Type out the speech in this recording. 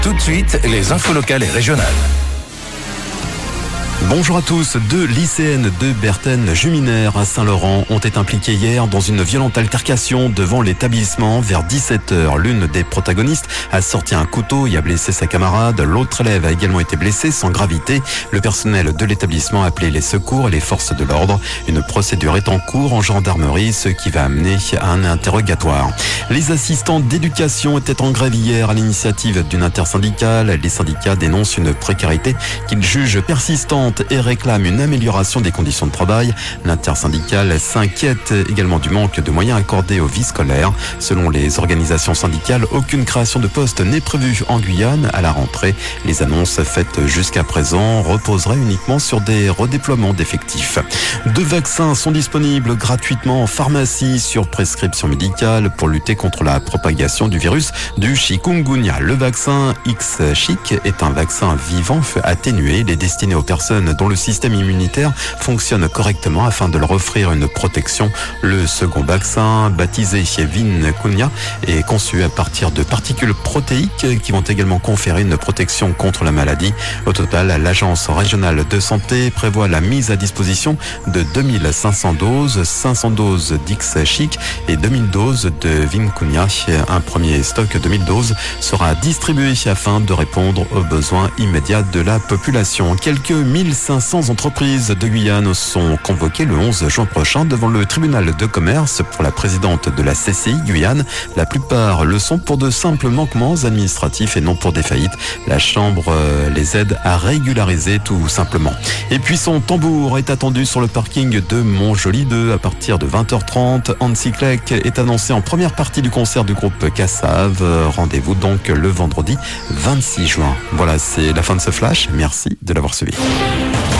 Tout de suite, les infos locales et régionales. Bonjour à tous. 2 lycéennes de Berthen-Juminaire à Saint-Laurent ont été impliquées hier dans une violente altercation devant l'établissement vers 17h. L'une des protagonistes a sorti un couteau et a blessé sa camarade. L'autre élève a également été blessé sans gravité. Le personnel de l'établissement a appelé les secours et les forces de l'ordre. Une procédure est en cours en gendarmerie, ce qui va amener à un interrogatoire. Les assistants d'éducation étaient en grève hier à l'initiative d'une intersyndicale. Les syndicats dénoncent une précarité qu'ils jugent persistante et réclame une amélioration des conditions de travail. L'intersyndicale s'inquiète également du manque de moyens accordés aux vies scolaires. Selon les organisations syndicales, aucune création de poste n'est prévue en Guyane à la rentrée. Les annonces faites jusqu'à présent reposeraient uniquement sur des redéploiements d'effectifs. 2 vaccins sont disponibles gratuitement en pharmacie sur prescription médicale pour lutter contre la propagation du virus du chikungunya. Le vaccin Ixchiq est un vaccin vivant atténué. Il est destiné aux personnes dont le système immunitaire fonctionne correctement afin de leur offrir une protection. Le second vaccin, baptisé Vincunia, est conçu à partir de particules protéiques qui vont également conférer une protection contre la maladie. Au total, l'Agence régionale de santé prévoit la mise à disposition de 2500 doses, 500 doses d'Ixchiq et 2000 doses de Vincunia. Un premier stock de 1000 doses sera distribué afin de répondre aux besoins immédiats de la population. Quelques 1500 entreprises de Guyane sont convoquées le 11 juin prochain devant le tribunal de commerce pour la présidente de la CCI Guyane. La plupart le sont pour de simples manquements administratifs et non pour des faillites. La Chambre les aide à régulariser tout simplement. Et puis son tambour est attendu sur le parking de Montjoly 2 à partir de 20h30. Hansi Clec est annoncé en première partie du concert du groupe Cassave. Rendez-vous donc le vendredi 26 juin. Voilà, c'est la fin de ce flash. Merci de l'avoir suivi.